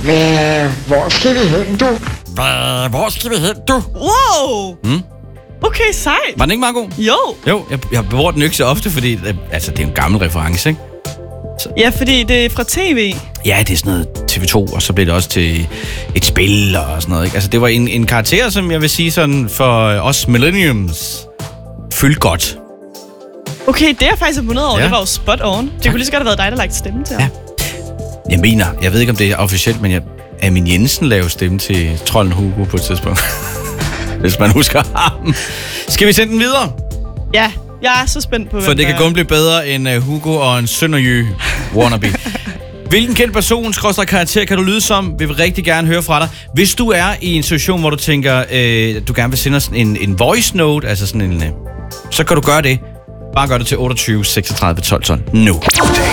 Hvor skal vi hen, du? Hvor skal vi hen, du? Wow! Okay, sejt. Var den ikke meget god? Jo. Jeg bruger den ikke så ofte, fordi det er en gammel reference, ikke? Ja, fordi det er fra tv. Ja, det er sådan noget TV2, og så blev det også til et spil og sådan noget, ikke? Altså, det var en karakter, som jeg vil sige sådan, for os millenniums, fyldte godt. Okay, det er jeg faktisk imponeret over. Ja. Det var jo spot on. Det kunne lige så godt have været dig, der lagde stemme til ham. Ja. Jeg ved ikke, om det er officielt, men Amin Jensen lavede stemme til trolden Hugo på et tidspunkt. Hvis man husker ham. Skal vi sende den videre? Ja, jeg er så spændt på, For det kan kun blive bedre end Hugo og en sønderjy wannabe. Hvilken kendt person, karakter, kan du lyde som? Vi vil rigtig gerne høre fra dig. Hvis du er i en situation, hvor du tænker, du gerne vil sende os en voice note, altså sådan en, så kan du gøre det. Bare gør det til 28 36 12 12 nu.